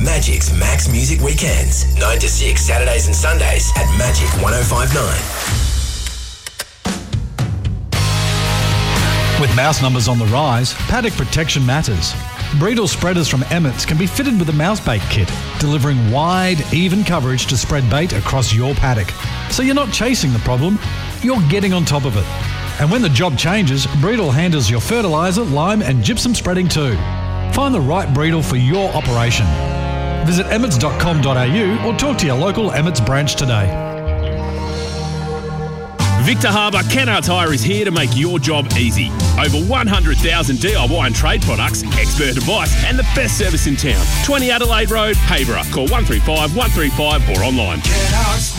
Magic's Max Music Weekends. 9 to 6 Saturdays and Sundays at Magic 105.9. With mouse numbers on the rise, paddock protection matters. Breedle spreaders from Emmett's can be fitted with a mouse bait kit, delivering wide, even coverage to spread bait across your paddock. So you're not chasing the problem, you're getting on top of it. And when the job changes, Breedle handles your fertiliser, lime and gypsum spreading too. Find the right Breedle for your operation. Visit emmets.com.au or talk to your local Emmett's branch today. Victor Harbour Kennards Hire is here to make your job easy. Over 100,000 DIY and trade products, expert advice and the best service in town. 20 Adelaide Road, Hayborough. Call 135 135 or online. Kennards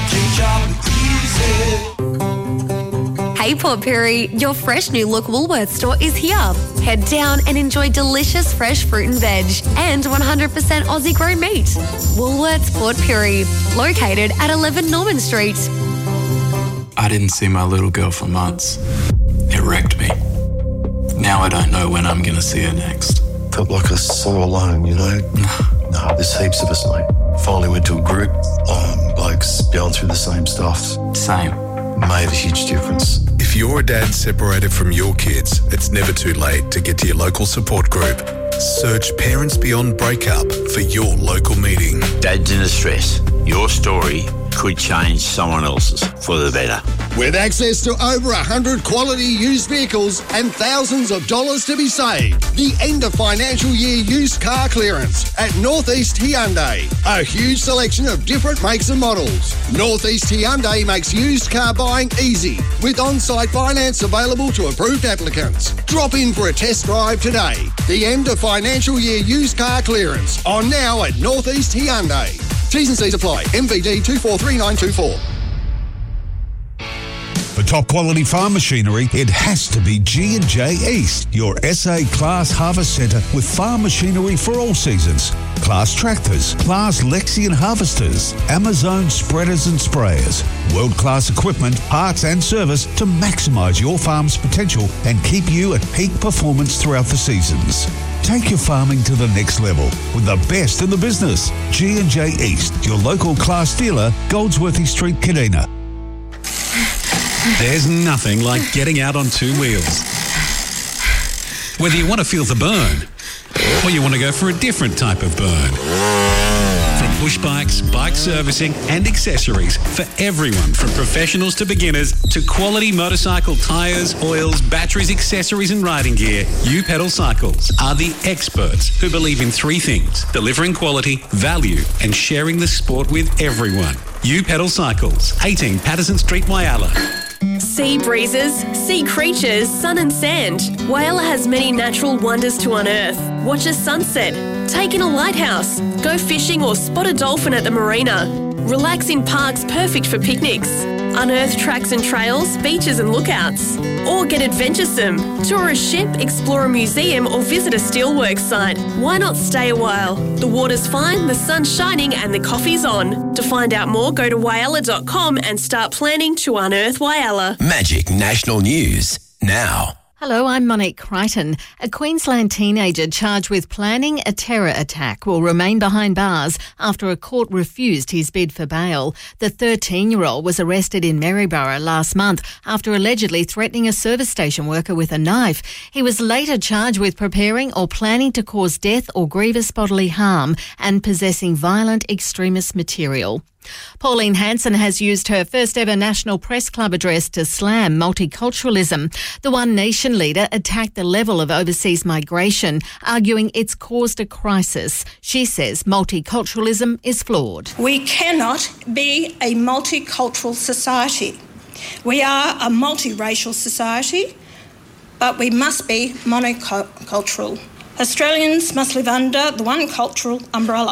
make your job easy. Hey Port Pirie, your fresh new look Woolworths store is here. Head down and enjoy delicious fresh fruit and veg and 100% Aussie grown meat. Woolworths Port Pirie, located at 11 Norman Street. I didn't see my little girl for months. It wrecked me. Now I don't know when I'm going to see her next. Felt like I was so alone, you know? No, there's heaps of us, mate. Finally went to a group, blokes going through the same stuff. Same. Made a huge difference. If you're a dad separated from your kids, it's never too late to get to your local support group. Search Parents Beyond Breakup for your local meeting. Dads in distress. Your story could change someone else's for the better. With access to over 100 quality used vehicles and thousands of dollars to be saved. The end of financial year used car clearance at Northeast Hyundai. A huge selection of different makes and models. Northeast Hyundai makes used car buying easy with on-site finance available to approved applicants. Drop in for a test drive today. The end of financial year used car clearance on now at Northeast Hyundai. T's and C's apply. MVD 243924. For top quality farm machinery, it has to be G&J East, your SA Class Harvest Centre with farm machinery for all seasons. Class tractors, Class Lexion harvesters, Amazon spreaders and sprayers. World-class equipment, parts and service to maximise your farm's potential and keep you at peak performance throughout the seasons. Take your farming to the next level with the best in the business. G&J East, your local Class dealer, Goldsworthy Street, Kadina. There's nothing like getting out on two wheels. Whether you want to feel the burn or you want to go for a different type of burn. From push bikes, bike servicing and accessories for everyone from professionals to beginners to quality motorcycle tyres, oils, batteries, accessories and riding gear, U-Pedal Cycles are the experts who believe in three things: delivering quality, value and sharing the sport with everyone. U-Pedal Cycles, 18 Patterson Street, Whyalla. Sea breezes, sea creatures, sun and sand. Whyalla has many natural wonders to unearth. Watch a sunset, take in a lighthouse, go fishing or spot a dolphin at the marina. Relax in parks perfect for picnics. Unearth tracks and trails, beaches and lookouts. Or get adventuresome. Tour a ship, explore a museum or visit a steelworks site. Why not stay a while? The water's fine, the sun's shining and the coffee's on. To find out more, go to whyalla.com and start planning to unearth Whyalla. Magic National News now. Hello, I'm Monique Crichton. A Queensland teenager charged with planning a terror attack will remain behind bars after a court refused his bid for bail. The 13-year-old was arrested in Maryborough last month after allegedly threatening a service station worker with a knife. He was later charged with preparing or planning to cause death or grievous bodily harm and possessing violent extremist material. Pauline Hanson has used her first ever National Press Club address to slam multiculturalism. The One Nation leader attacked the level of overseas migration, arguing it's caused a crisis. She says multiculturalism is flawed. We cannot be a multicultural society. We are a multiracial society, but we must be monocultural. Australians must live under the one cultural umbrella.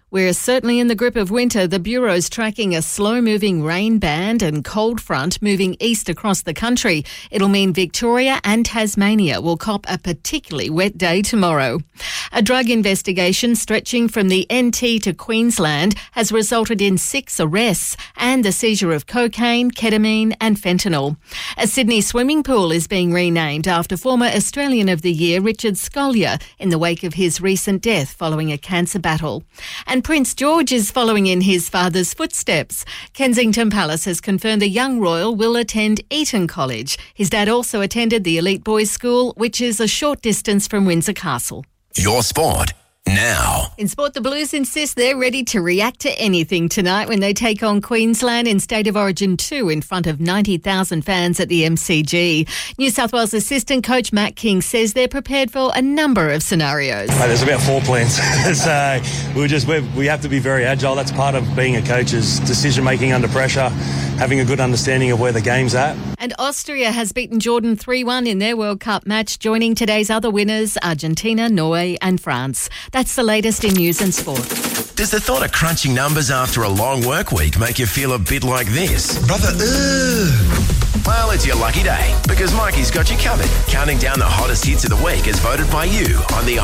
We're certainly in the grip of winter. The Bureau's tracking a slow-moving rain band and cold front moving east across the country. It'll mean Victoria and Tasmania will cop a particularly wet day tomorrow. A drug investigation stretching from the NT to Queensland has resulted in 6 arrests and the seizure of cocaine, ketamine and fentanyl. A Sydney swimming pool is being renamed after former Australian of the Year Richard Scolyer in the wake of his recent death following a cancer battle. And Prince George is following in his father's footsteps. Kensington Palace has confirmed the young royal will attend Eton College. His dad also attended the elite boys' school, which is a short distance from Windsor Castle. Your sport now. In sport, the Blues insist they're ready to react to anything tonight when they take on Queensland in State of Origin 2 in front of 90,000 fans at the MCG. New South Wales assistant coach Matt King says they're prepared for a number of scenarios. There's about 4 plans. So we have to be very agile. That's part of being a coach, is decision-making under pressure, having a good understanding of where the game's at. And Austria has beaten Jordan 3-1 in their World Cup match, joining today's other winners, Argentina, Norway and France. That's the latest in news and sport. Does the thought of crunching numbers after a long work week make you feel a bit like this? Brother, Well, it's your lucky day, because Mikey's got you covered, counting down the hottest hits of the week as voted by you on the